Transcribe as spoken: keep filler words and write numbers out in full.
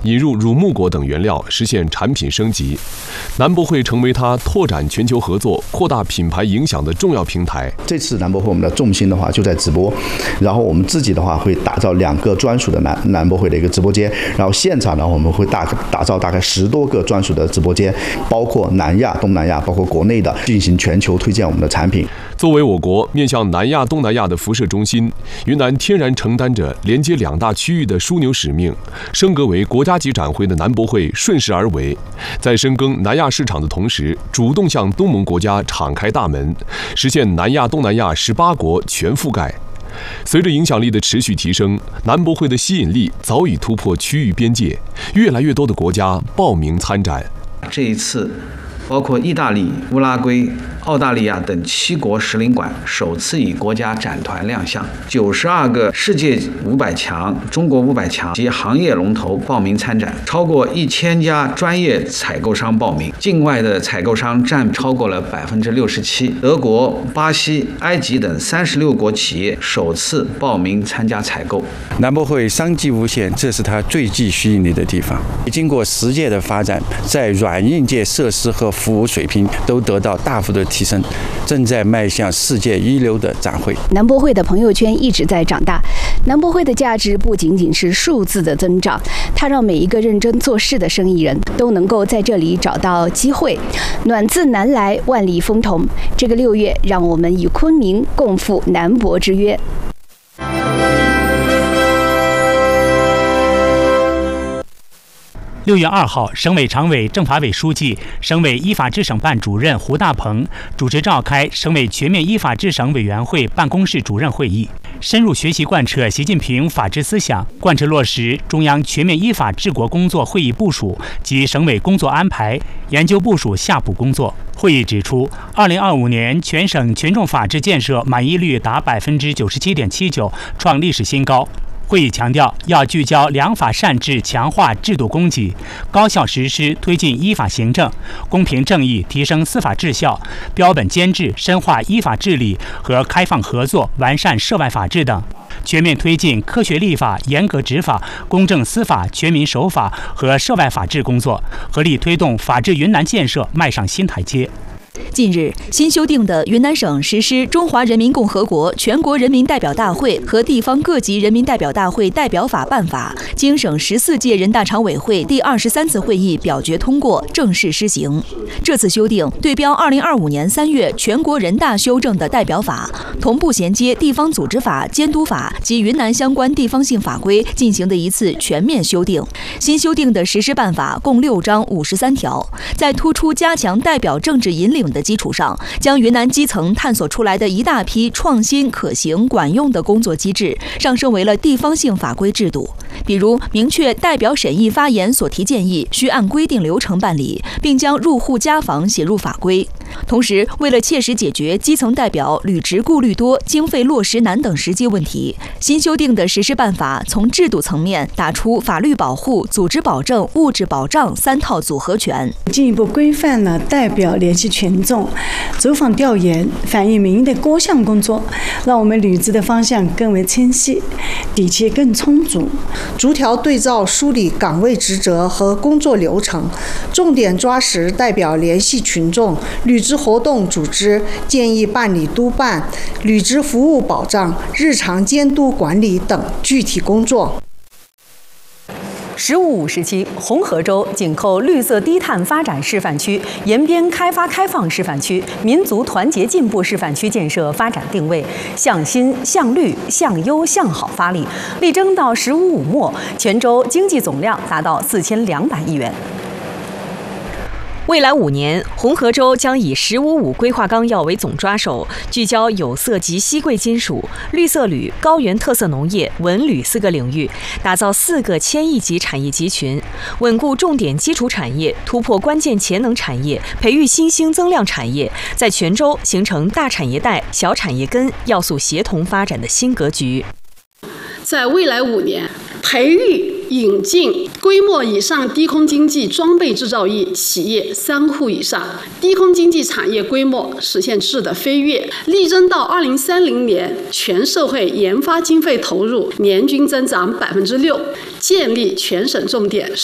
引入乳木果等原料，实现产品升级。南博会成为它拓展全球合作、扩大品牌影响的重要平台。 这次南博会我们的重心的话就在直播，然后我们自己的话会打造两个专属的南南博会的一个直播间，然后现场呢我们会大打造大概十多个专属的直播间，包括南亚、东南亚，包括国内的，进行全球推荐我们的产品。 作为我国面向南亚、东南亚的辐射中心，云南天然承担着连接两大区域的枢纽使命。升格为国家级展会的南博会顺势而为，在深耕南亚市场的同时，主动向东盟国家敞开大门，实现南亚、东南亚十八国全覆盖。随着影响力的持续提升，南博会的吸引力早已突破区域边界，越来越多的国家报名参展。 这一次，包括意大利、乌拉圭、澳大利亚等七国使领馆首次以国家展团亮相，九十二个世界五百强、中国五百强及行业龙头报名参展，超过一千家专业采购商报名，境外的采购商占超过了百分之六十七。德国、巴西、埃及等三十六国企业首次报名参加采购。 南博会商机无限，这是它最具吸引力的地方。经过十届的发展，在软硬件设施和服务水平都得到大幅的提升，正在迈向世界一流的展会。 南博会的朋友圈一直在长大，南博会的价值不仅仅是数字的增长，它让每一个认真做事的生意人都能够在这里找到机会。暖自南来，万里风同。这个六月，让我们与昆明共赴南博之约。 六月二号，省委常委、政法委书记、省委依法治省办主任胡大鹏主持召开省委全面依法治省委员会办公室主任会议，深入学习贯彻习近平法治思想，贯彻落实中央全面依法治国工作会议部署及省委工作安排，研究部署下步工作。会议指出，二零二五年全省群众法治建设满意率达百分之九十七点七九，创历史新高。会议强调，要聚焦良法善治，强化制度供给，高效实施推进依法行政，公平正义提升司法治效，标本兼治深化依法治理和开放合作，完善涉外法治等，全面推进科学立法、严格执法、公正司法、全民守法和涉外法治工作，合力推动法治云南建设迈上新台阶。 近日，新修订的《云南省实施《中华人民共和国全国人民代表大会和地方各级人民代表大会代表法》办法经省十四届人大常委会第二十三次会议表决通过，正式施行。这次修订对标二零二五年三月全国人大修正的代表法，同步衔接地方组织法、监督法及云南相关地方性法规进行的一次全面修订。新修订的实施办法共六章五十三条，在突出加强代表政治引领的基础上，将云南基层探索出来的一大批创新、可行、管用的工作机制上升为了地方性法规制度。比如，明确代表审议发言所提建议需按规定流程办理，并将入户家访写入法规。同时，为了切实解决基层代表履职顾虑多、经费落实难等实际问题，新修订的实施办法从制度层面打出法律保护、组织保证、物质保障三套组合拳， 进一步规范了代表联系群众、走访调研、反映民意的各项工作，让我们履职的方向更为清晰，底气更充足。 逐条对照梳理岗位职责和工作流程，重点抓实代表联系群众、履职活动组织、建议办理督办、履职服务保障、日常监督管理等具体工作。 十五五时期，红河州紧扣绿色低碳发展示范区、延边开发开放示范区、民族团结进步示范区建设发展定位向新、向绿、向优、向好发力，力争到“十五五”末，全州经济总量达到四千两百亿元。未来五年，红河州将以“十五五”规划纲要为总抓手，聚焦有色及稀贵金属、绿色铝、高原特色农业、文旅四个领域，打造四个千亿级产业集群，稳固重点基础产业，突破关键潜能产业，培育新兴增量产业，在全州形成大产业带、小产业根要素协同发展的新格局。 在未来五年，培育引进规模以上低空经济装备制造业企业三户以上，低空经济产业规模实现质的飞跃，力争到二零三零年全社会研发经费投入年均增长百分之六，建立全省重点